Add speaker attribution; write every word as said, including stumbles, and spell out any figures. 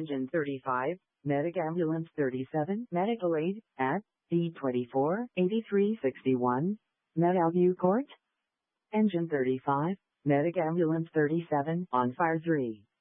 Speaker 1: Engine thirty-five, Medic Ambulance thirty-seven, Medical Aid, at D twenty-four, eighty-three sixty-one, Medalview Court. Engine thirty-five, Medic Ambulance thirty-seven, on fire three.